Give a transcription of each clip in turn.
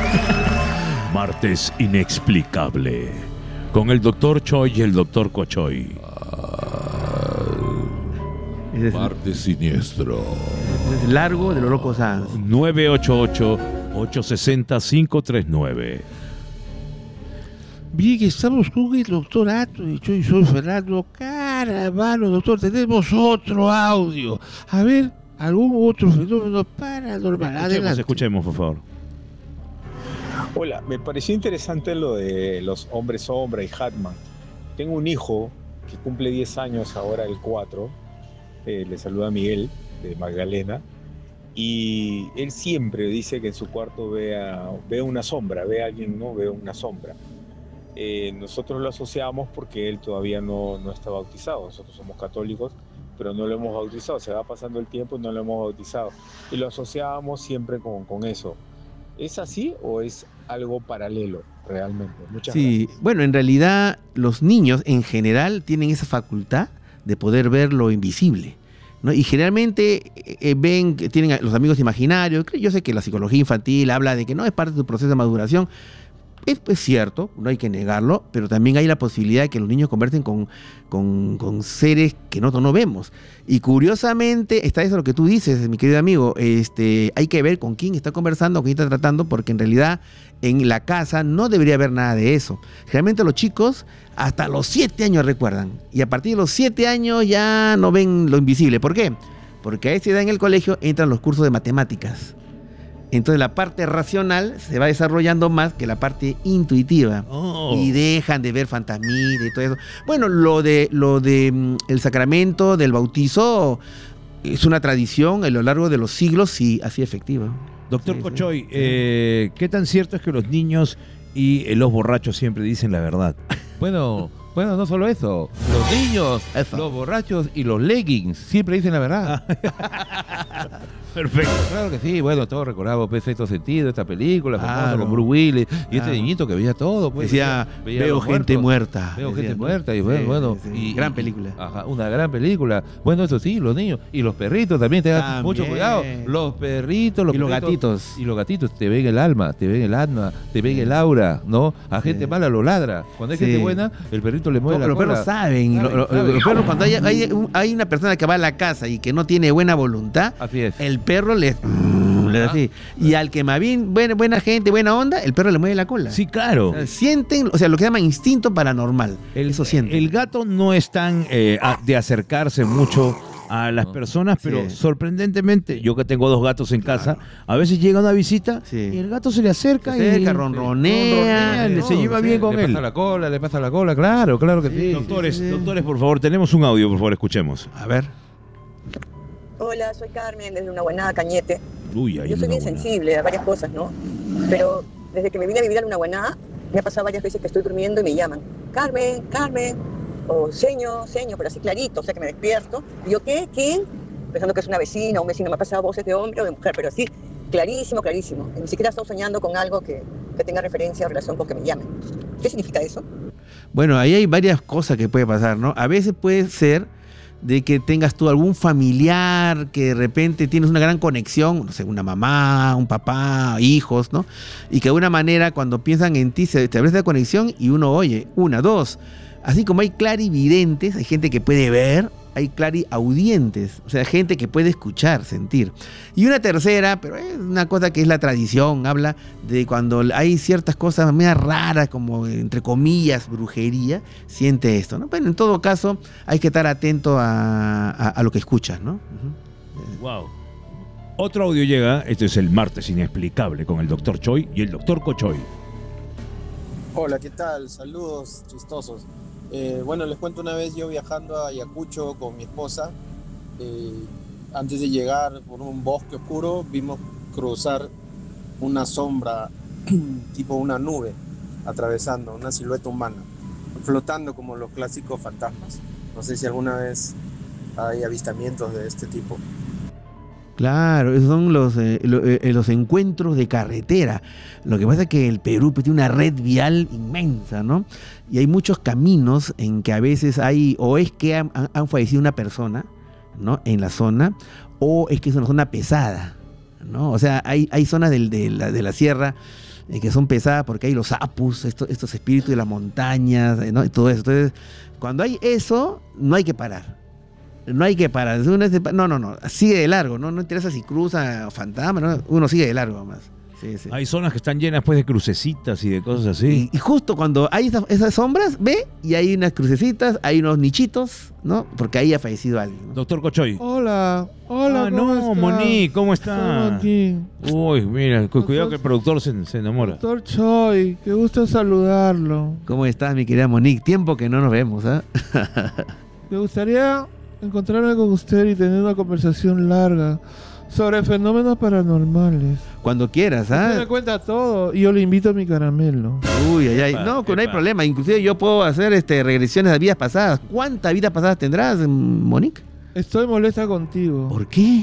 Martes inexplicable. Con el doctor Choi y el doctor Cochoy. Martes siniestro. Es largo de los locos Sanz. 988-860-539. Bien, estamos con el doctor Ato y yo soy Fernando Caravano. Doctor, tenemos otro audio. A ver, algún otro fenómeno paranormal. Escuchemos, por favor. Hola, me pareció interesante lo de los hombres sombra y Hatman. Tengo un hijo que cumple 10 años ahora, el 4. Le saluda Miguel, de Magdalena. Y él siempre dice que en su cuarto ve una sombra, ve a alguien, ¿no? Ve una sombra. Nosotros lo asociamos porque él todavía no está bautizado. Nosotros somos católicos, pero no lo hemos bautizado. Se va pasando el tiempo y no lo hemos bautizado. Y lo asociábamos siempre con eso. ¿Es así o es algo paralelo realmente? Muchas gracias. Bueno, en realidad los niños en general tienen esa facultad de poder ver lo invisible, ¿no? Y generalmente tienen los amigos imaginarios. Yo sé que la psicología infantil habla de que no es parte de tu proceso de maduración. Es cierto, no hay que negarlo, pero también hay la posibilidad de que los niños conversen con seres que nosotros no vemos. Y curiosamente está eso lo que tú dices, mi querido amigo. Hay que ver con quién está conversando, con quién está tratando, porque en realidad en la casa no debería haber nada de eso. Generalmente los chicos hasta los 7 años recuerdan, y a partir de los 7 años ya no ven lo invisible. ¿Por qué? Porque a esa edad en el colegio entran los cursos de matemáticas. Entonces la parte racional se va desarrollando más que la parte intuitiva. Y dejan de ver fantasmitas y todo eso. Bueno, lo de el sacramento del bautizo es una tradición a lo largo de los siglos, sí, así efectiva. Doctor Cochoy, ¿qué tan cierto es que los niños y los borrachos siempre dicen la verdad? Bueno, no solo eso. Los niños, los borrachos y los leggings siempre dicen la verdad. Perfecto. Claro que sí, bueno, todos recordamos Sexto Sentido, esta película famosa con Bruce Willis, y este niñito que veía todo, pues. Decía, veo gente muerta. Veo gente muerta, y bueno, y gran película. Ajá, una gran película. Bueno, eso sí, los niños y los perritos también, tengan mucho cuidado. Los perritos, los gatitos. Y los gatitos te ven el alma, te ven el alma, te ven el aura, ¿no? A gente mala lo ladra. Cuando hay gente buena, el perrito le mueve la cola. Los perros saben. Los perros, cuando hay una persona que va a la casa y que no tiene buena voluntad, así es. El perro le así. Y al que más bien buena gente, buena onda, el perro le mueve la cola. Sí, claro. O sea, sienten, lo que se llama instinto paranormal. Eso sienten. El gato no es tan de acercarse mucho a las personas, pero sorprendentemente, yo que tengo 2 gatos en casa, a veces llega una visita y el gato se le acerca y ronronea, se lleva bien con él. Le pasa la cola, claro que sí. Doctores, por favor, tenemos un audio, por favor, escuchemos. A ver. Hola, soy Carmen, desde Una Buenada, Cañete. Yo soy bien sensible a varias cosas, ¿no? Pero desde que me vine a vivir a Una Buenada, me ha pasado varias veces que estoy durmiendo y me llaman. Carmen, o señor, pero así clarito, o sea que me despierto. Y yo, ¿qué? ¿Quién? Pensando que es una vecina, un vecino, me ha pasado voces de hombre o de mujer, pero así, clarísimo. Ni siquiera estoy soñando con algo que tenga referencia o relación con que me llamen. ¿Qué significa eso? Bueno, ahí hay varias cosas que puede pasar, ¿no? A veces puede ser de que tengas tú algún familiar que de repente tienes una gran conexión, no sé, una mamá, un papá, hijos, ¿no? Y que de alguna manera cuando piensan en ti se establece la conexión y uno oye, 1, 2. Así como hay clarividentes, hay gente que puede ver, hay clariaudientes, o sea, gente que puede escuchar, sentir. Y una tercera, pero es una cosa que es la tradición, habla de cuando hay ciertas cosas más raras, como entre comillas, brujería, siente esto, ¿no? Pero en todo caso, hay que estar atento a lo que escuchas, ¿no? Wow. Otro audio llega, este es el Martes Inexplicable con el doctor Choi y el doctor Cochoy. Hola, ¿qué tal? Saludos chistosos. Bueno, les cuento, una vez yo viajando a Ayacucho con mi esposa, antes de llegar por un bosque oscuro, vimos cruzar una sombra, tipo una nube, atravesando una silueta humana, flotando como los clásicos fantasmas. No sé si alguna vez hay avistamientos de este tipo. Claro, esos son los encuentros de carretera. Lo que pasa es que el Perú tiene una red vial inmensa, ¿no? Y hay muchos caminos en que a veces hay, o es que han fallecido una persona, ¿no? En la zona, o es que es una zona pesada, ¿no? O sea, hay zonas de la sierra que son pesadas porque hay los apus, estos espíritus de las montañas, ¿no? Y todo eso. Entonces, cuando hay eso, no hay que parar. No hay que parar. No. Sigue de largo. No interesa si cruza fantasma, ¿no? Uno sigue de largo más. Sí. Hay zonas que están llenas pues de crucecitas y de cosas así. Y justo cuando hay esas sombras, ve, y hay unas crucecitas, hay unos nichitos, ¿no? Porque ahí ha fallecido alguien, ¿no? Doctor Cochoy. Hola. No, Monique, ¿cómo está? Aquí. Uy, mira, cuidado que el productor se enamora. Doctor Choi, qué gusto saludarlo. ¿Cómo estás, mi querida Monique? Tiempo que no nos vemos, ¿ah? Me gustaría encontrarme con usted y tener una conversación larga sobre fenómenos paranormales. Cuando quieras, ¿ah? Usted me cuenta todo y yo le invito a mi caramelo. Uy, no, no hay problema. Inclusive yo puedo hacer regresiones a vidas pasadas. ¿Cuántas vidas pasadas tendrás, Monique? Estoy molesta contigo. ¿Por qué?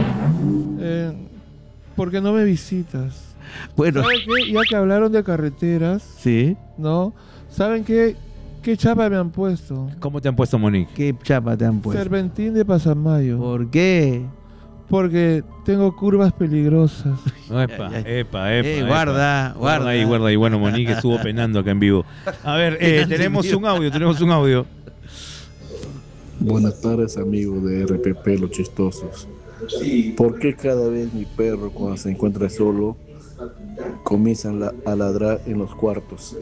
Porque no me visitas. Bueno. ¿Saben qué? Ya que hablaron de carreteras, sí, ¿no? ¿Saben qué chapa me han puesto? ¿Cómo te han puesto, Monique? ¿Qué chapa te han puesto? Serpentín de Pasamayo. ¿Por qué? Porque tengo curvas peligrosas. Epa. Guarda ahí. Bueno, Monique estuvo penando acá en vivo. A ver, tenemos un audio. Buenas tardes, amigos de RPP, los chistosos. ¿Por qué cada vez mi perro, cuando se encuentra solo, comienzan a ladrar en los cuartos?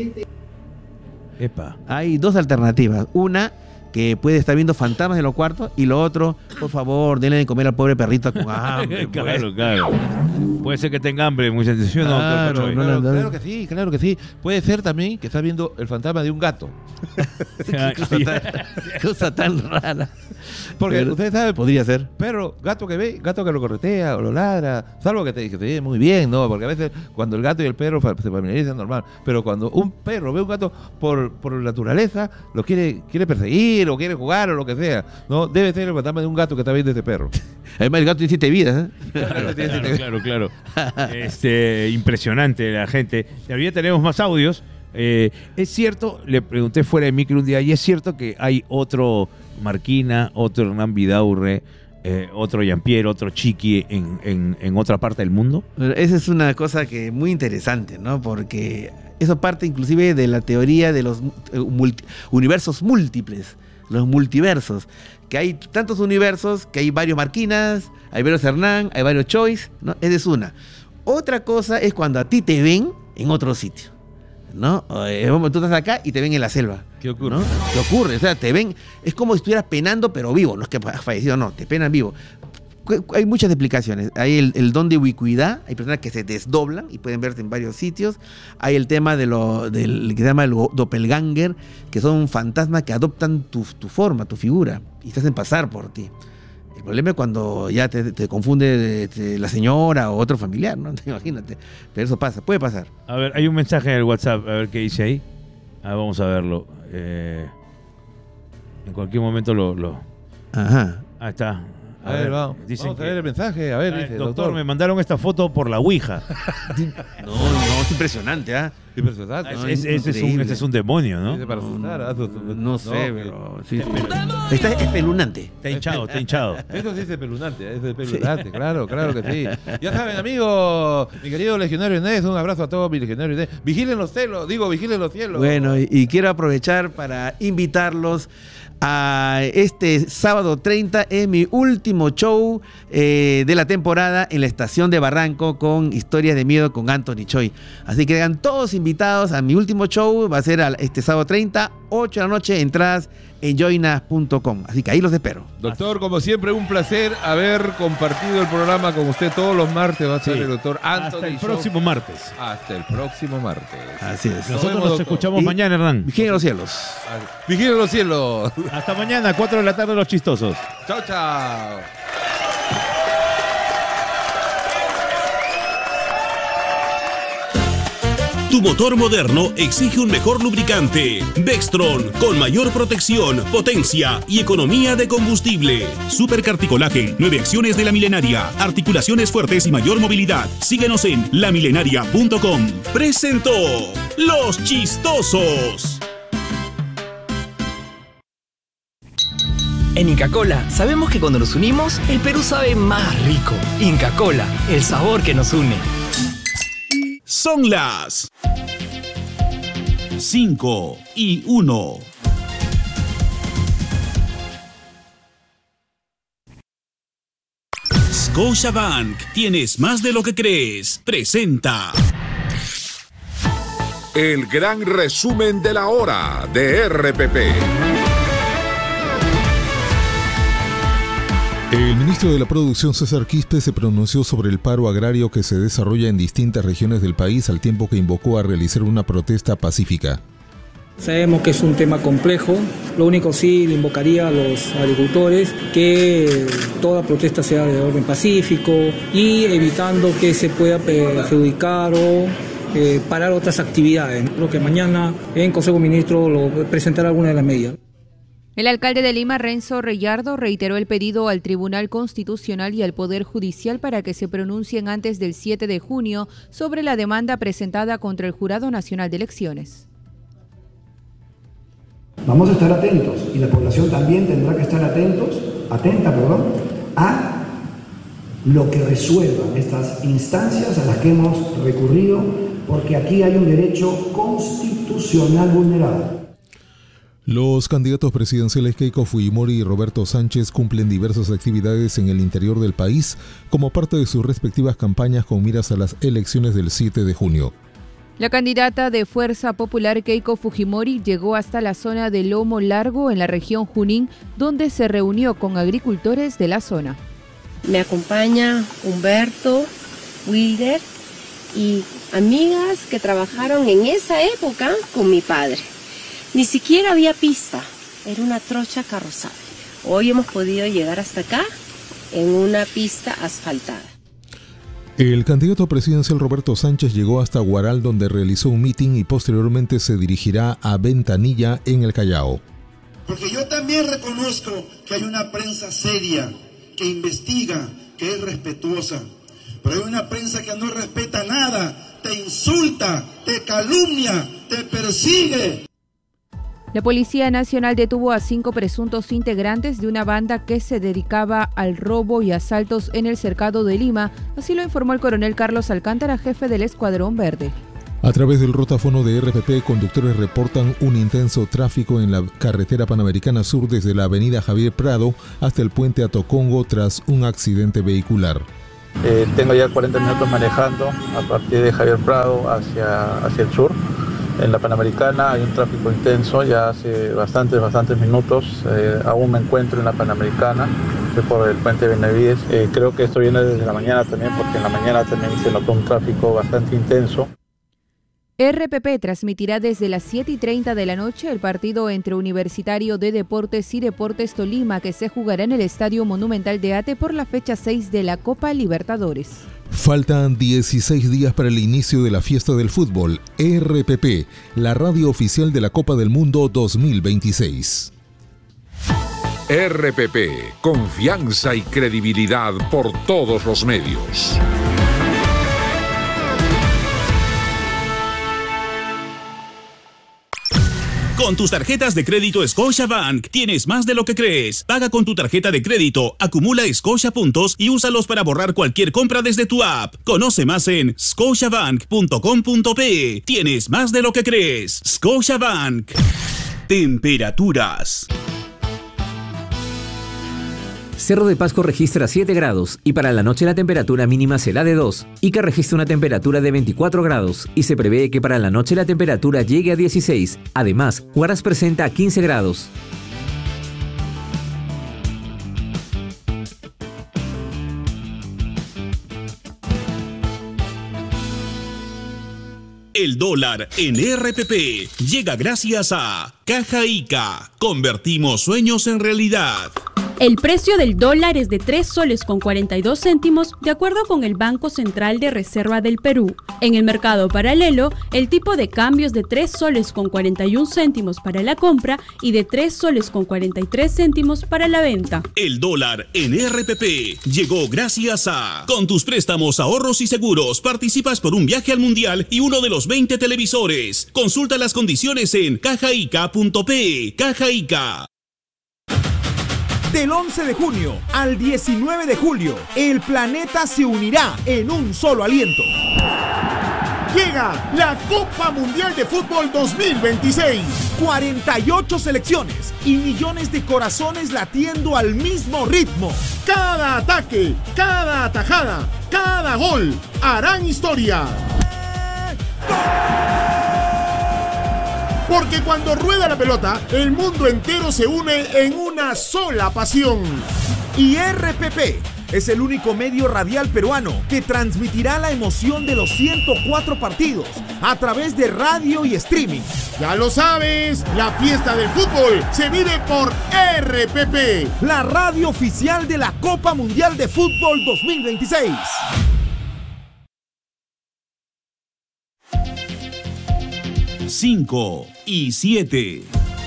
Epa. Hay dos alternativas. Una, que puede estar viendo fantasmas en los cuartos, y lo otro, por favor, denle de comer al pobre perrito con hambre. Claro. Puede ser que tenga hambre, muy sencillo. Claro que sí. Puede ser también que está viendo el fantasma de un gato. Cosa tan rara. Porque ustedes saben, podría ser. Perro, gato que ve, gato que lo corretea o lo ladra, salvo que te ve muy bien, ¿no? Porque a veces cuando el gato y el perro se familiarizan, normal. Pero cuando un perro ve un gato por naturaleza, lo quiere perseguir o quiere jugar o lo que sea, ¿no? Debe ser el fantasma de un gato que está viendo ese perro. Además, el gato tiene 7 vidas, Claro. Impresionante la gente. Todavía tenemos más audios. Es cierto, le pregunté fuera de micro un día, y es cierto que hay otro Marquina, otro Hernán Vidaurre, otro Jean-Pierre, otro Chiqui en otra parte del mundo. Esa es una cosa que muy interesante, ¿no? Porque eso parte inclusive de la teoría de los universos múltiples, los multiversos, que hay tantos universos, que hay varios Marquinas, hay varios Hernán, hay varios Choice, ¿no? Esa es una. Otra cosa es cuando a ti te ven en otro sitio, ¿no? Tú estás acá y te ven en la selva. ¿Qué ocurre? ¿No? ¿Qué ocurre? O sea, te ven, es como si estuvieras penando, pero vivo. No es que has fallecido, no, te penan vivo. Hay muchas explicaciones. Hay el don de ubicuidad, hay personas que se desdoblan y pueden verse en varios sitios. Hay el tema del que se llama el doppelganger, que son fantasmas que adoptan tu forma, tu figura, y te hacen pasar por ti. El problema es cuando ya te confunde la señora o otro familiar, ¿no? Imagínate. Pero eso pasa, puede pasar. A ver, hay un mensaje en el WhatsApp, a ver qué dice ahí. Vamos a verlo. En cualquier momento lo... Ajá. Ahí está. A ver, vamos a ver el mensaje. A ver, dice, doctor, me mandaron esta foto por la Ouija. No, es impresionante, ¿ah? Impresionante. Ese es un demonio, ¿no? Para asustar, no sé, pero... Sí, está espeluznante. Está hinchado. Eso sí es espeluznante, claro que sí. Ya saben, amigos, mi querido legionario Inés, un abrazo a todos mis legionarios Inés. Vigilen los cielos. Bueno, y quiero aprovechar para invitarlos a este sábado 30, es mi último show de la temporada en la estación de Barranco con Historias de Miedo con Anthony Choi. Así que quedan todos invitados a mi último show, va a ser este sábado 30, 8 de la noche, entradas en joinas.com. Así que ahí los espero. Doctor, como siempre, un placer haber compartido el programa con usted todos los martes. Va a ser el doctor Anthony. Hasta el próximo martes. Así es. Nosotros nos escuchamos mañana, Hernán. Vigilen los cielos. Vigilen los cielos. Hasta mañana, 4 de la tarde, los chistosos. Chao. Tu motor moderno exige un mejor lubricante. Dextron, con mayor protección, potencia y economía de combustible. Supercarticolaje, 9 acciones de La Milenaria, articulaciones fuertes y mayor movilidad. Síguenos en lamilenaria.com. Presentó Los Chistosos. En Inca Kola sabemos que cuando nos unimos, el Perú sabe más rico. Inca Kola, el sabor que nos une. Son las 5:01. Scotiabank, tienes más de lo que crees. Presenta el gran resumen de la hora de RPP. El ministro de la Producción, César Quispe, se pronunció sobre el paro agrario que se desarrolla en distintas regiones del país al tiempo que invocó a realizar una protesta pacífica. Sabemos que es un tema complejo, lo único sí le invocaría a los agricultores que toda protesta sea de orden pacífico y evitando que se pueda perjudicar o parar otras actividades. Creo que mañana en Consejo Ministro presentará algunas de las medidas. El alcalde de Lima, Renzo Reyardo, reiteró el pedido al Tribunal Constitucional y al Poder Judicial para que se pronuncien antes del 7 de junio sobre la demanda presentada contra el Jurado Nacional de Elecciones. Vamos a estar atentos y la población también tendrá que estar atenta a lo que resuelvan estas instancias a las que hemos recurrido, porque aquí hay un derecho constitucional vulnerado. Los candidatos presidenciales Keiko Fujimori y Roberto Sánchez cumplen diversas actividades en el interior del país como parte de sus respectivas campañas con miras a las elecciones del 7 de junio. La candidata de Fuerza Popular Keiko Fujimori llegó hasta la zona de Lomo Largo en la región Junín, donde se reunió con agricultores de la zona. Me acompaña Humberto, Wilder y amigas que trabajaron en esa época con mi padre. Ni siquiera había pista, era una trocha carrozada. Hoy hemos podido llegar hasta acá en una pista asfaltada. El candidato presidencial Roberto Sánchez llegó hasta Huaral, donde realizó un mitin y posteriormente se dirigirá a Ventanilla en el Callao. Porque yo también reconozco que hay una prensa seria, que investiga, que es respetuosa. Pero hay una prensa que no respeta nada, te insulta, te calumnia, te persigue. La Policía Nacional detuvo a 5 presuntos integrantes de una banda que se dedicaba al robo y asaltos en el cercado de Lima, así lo informó el coronel Carlos Alcántara, jefe del Escuadrón Verde. A través del rotafono de RPP, conductores reportan un intenso tráfico en la carretera Panamericana Sur desde la avenida Javier Prado hasta el puente Atocongo tras un accidente vehicular. Tengo ya 40 minutos manejando a partir de Javier Prado hacia el sur. En la Panamericana hay un tráfico intenso, ya hace bastantes minutos. Aún me encuentro en la Panamericana, estoy por el puente Benavides. Creo que esto viene desde la mañana también, porque en la mañana también se notó un tráfico bastante intenso. RPP transmitirá desde las 7:30 de la noche el partido entre Universitario de Deportes y Deportes Tolima, que se jugará en el Estadio Monumental de Ate por la fecha 6 de la Copa Libertadores. Faltan 16 días para el inicio de la fiesta del fútbol. RPP, la radio oficial de la Copa del Mundo 2026. RPP, confianza y credibilidad por todos los medios. Con tus tarjetas de crédito Scotiabank tienes más de lo que crees. Paga con tu tarjeta de crédito, acumula Scotia puntos y úsalos para borrar cualquier compra desde tu app. Conoce más en scotiabank.com.pe. Tienes más de lo que crees. Scotiabank. Temperaturas. Cerro de Pasco registra 7 grados y para la noche la temperatura mínima será de 2. Ica registra una temperatura de 24 grados y se prevé que para la noche la temperatura llegue a 16. Además, Huaraz presenta 15 grados. El dólar en RPP llega gracias a Caja Ica. Convertimos sueños en realidad. El precio del dólar es de 3 soles con 42 céntimos de acuerdo con el Banco Central de Reserva del Perú. En el mercado paralelo, el tipo de cambio es de 3 soles con 41 céntimos para la compra y de 3 soles con 43 céntimos para la venta. El dólar en RPP llegó gracias a... Con tus préstamos, ahorros y seguros, participas por un viaje al Mundial y uno de los 20 televisores. Consulta las condiciones en cajaica.pe. Caja Ica. Del 11 de junio al 19 de julio, el planeta se unirá en un solo aliento. Llega la Copa Mundial de Fútbol 2026. 48 selecciones y millones de corazones latiendo al mismo ritmo. Cada ataque, cada atajada, cada gol harán historia. Porque cuando rueda la pelota, el mundo entero se une en una sola pasión. Y RPP es el único medio radial peruano que transmitirá la emoción de los 104 partidos a través de radio y streaming. Ya lo sabes, la fiesta del fútbol se vive por RPP, la radio oficial de la Copa Mundial de Fútbol 2026. Cinco y 7.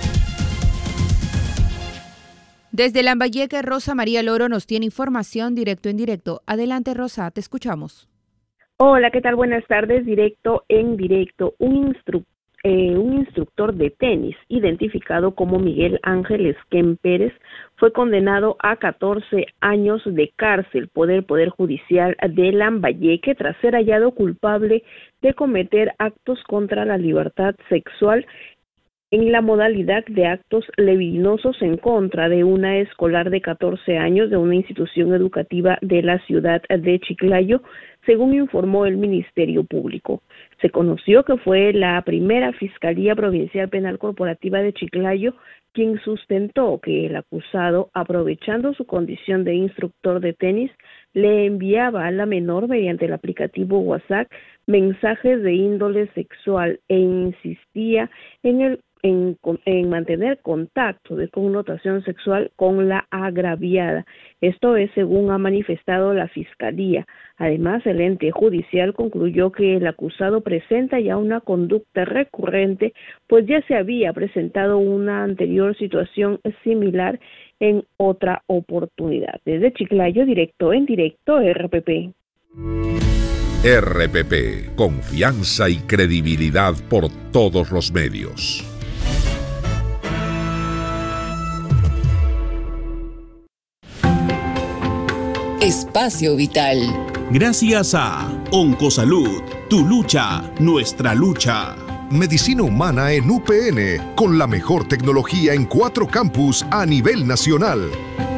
Desde Lambayeque, Rosa María Loro nos tiene información directo en directo. Adelante, Rosa, te escuchamos. Hola, ¿qué tal? Buenas tardes. Directo en directo. Un instructor de tenis, identificado como Miguel Ángel Esquem Pérez, fue condenado a 14 años de cárcel por el Poder Judicial de Lambayeque tras ser hallado culpable de cometer actos contra la libertad sexual en la modalidad de actos libidinosos en contra de una escolar de 14 años de una institución educativa de la ciudad de Chiclayo, según informó el Ministerio Público. Se conoció que fue la primera Fiscalía Provincial Penal Corporativa de Chiclayo quien sustentó que el acusado, aprovechando su condición de instructor de tenis, le enviaba a la menor mediante el aplicativo WhatsApp mensajes de índole sexual e insistía en mantener contacto de connotación sexual con la agraviada. Esto es según ha manifestado la Fiscalía. Además, el ente judicial concluyó que el acusado presenta ya una conducta recurrente, pues ya se había presentado una anterior situación similar en otra oportunidad. Desde Chiclayo, directo en directo, RPP. RPP, confianza y credibilidad por todos los medios. Espacio Vital. Gracias a Oncosalud, tu lucha, nuestra lucha. Medicina humana en UPN, con la mejor tecnología en 4 campus a nivel nacional.